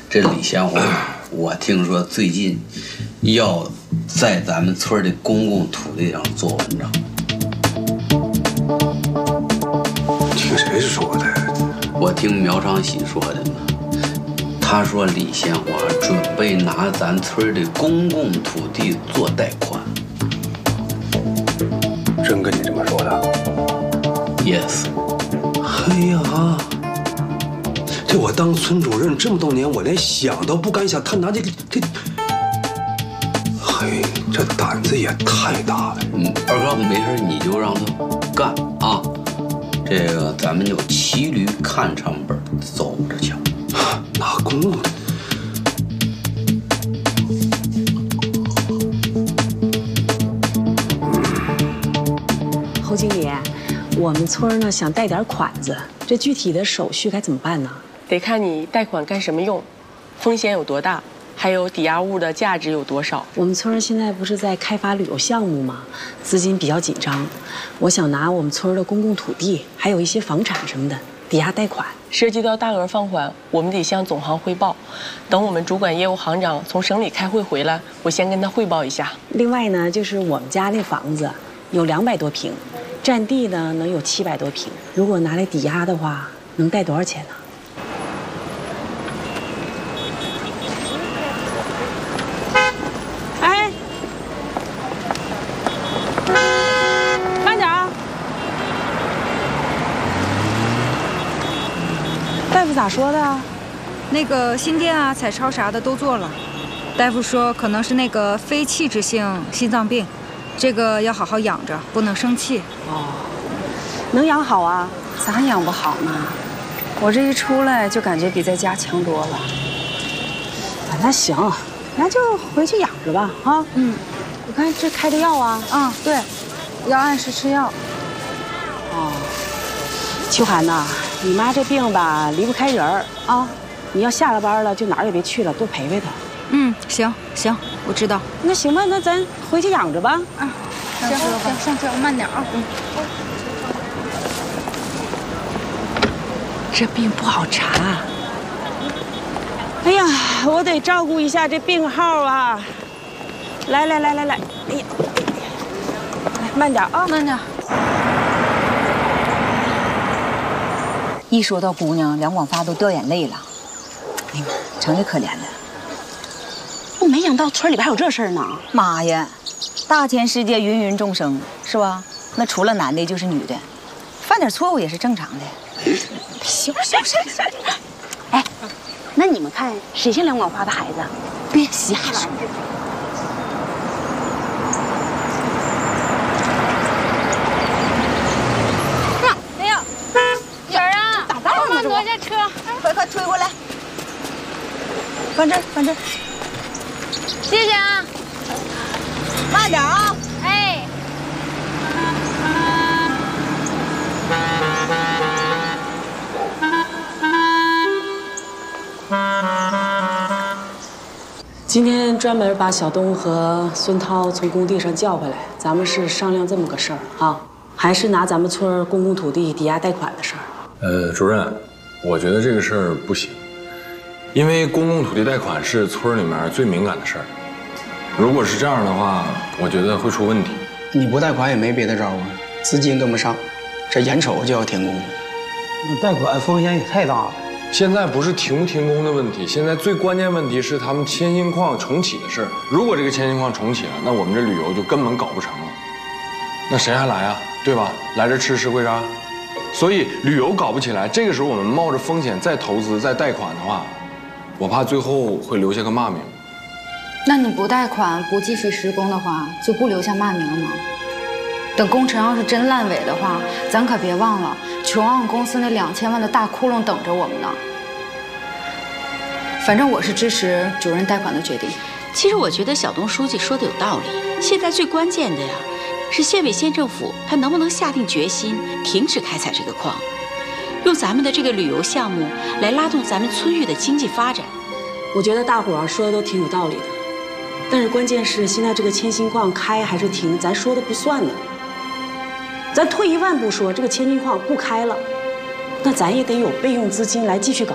这李贤华，我听说最近要在咱们村的公共土地上做文章。 听谁说的？ 我听苗长喜说的呢。他说李贤华准备拿咱村的公共土地做贷款。 真跟你这么说的 ？Yes。 哎呀！ 这我当村主任这么多年，我连想都不敢想，他拿这，嘿，这胆子也太大了。 二哥，没事你就让他干啊。这个咱们就骑驴看成本，走着瞧。 拿公共， 侯经理，我们村呢想贷点款子，这具体的手续该怎么办呢？ 得看你贷款干什么用，风险有多大，还有抵押物的价值有多少。 我们村现在不是在开发旅游项目吗？资金比较紧张，我想拿我们村的公共土地，还有一些房产什么的抵押贷款。 涉及到大额放款，我们得向总行汇报。等我们主管业务行长从省里开会回来，我先跟他汇报一下。 另外呢，就是我们家那房子有200多平，占地呢能有700多平。如果拿来抵押的话，能贷多少钱呢？ 大夫咋说的啊？那个心电啊、彩超啥的都做了，大夫说可能是那个非器质性心脏病，这个要好好养着，不能生气。 哦，能养好啊？咋养不好呢？我这一出来就感觉比在家强多了。那行，那就回去养着吧啊。我看这开的药啊。 对，要按时吃药。 哦，秋寒呐。 你妈这病吧，离不开人儿啊！你要下了班了，就哪儿也别去了，多陪陪她。 行，我知道。 那行吧，那咱回去养着吧。 行，上车慢点啊。 这病不好查。哎呀，我得照顾一下这病号啊！来，哎呀，来，慢点啊， 慢点。 一说到姑娘，梁广发都掉眼泪了。哎呀妈，成了可怜了。 我没想到村里边还有这事儿呢。 妈呀，大千世界芸芸众生，是吧？那除了男的就是女的，犯点错误也是正常的。 行。哎，那你们看谁像梁广发的孩子？别瞎说。 挪下车， 快推过来，放这儿， 谢谢啊， 慢点啊！ 哎。 今天专门把小东和孙涛从工地上叫回来，咱们是商量这么个事儿啊，还是拿咱们村公共土地抵押贷款的事儿。 主任。 我觉得这个事儿不行，因为公共土地贷款是村里面最敏感的事儿。如果是这样的话，我觉得会出问题。 你不贷款也没别的招啊，资金跟不上，这眼瞅就要停工了。 那贷款风险也太大了。 现在不是停不停工的问题，现在最关键问题是他们千心矿重启的事儿。如果这个千心矿重启了，那我们这旅游就根本搞不成了。那谁还来啊？对吧？来这吃龟渣。 所以旅游搞不起来，这个时候我们冒着风险再投资再贷款的话，我怕最后会留下个骂名。 那你不贷款不继续施工的话，就不留下骂名了吗？等工程要是真烂尾的话，咱可别忘了琼昂公司那2000万的大窟窿等着我们呢。反正我是支持主任贷款的决定。 其实我觉得小东书记说的有道理，现在最关键的呀。 是县委县政府，他能不能下定决心停止开采这个矿，用咱们的这个旅游项目来拉动咱们村域的经济发展？ 我觉得大伙儿说的都挺有道理的，但是关键是现在这个千心矿开还是停，咱说的不算呢。咱退一万步说，这个千心矿不开了，那咱也得有备用资金来继续搞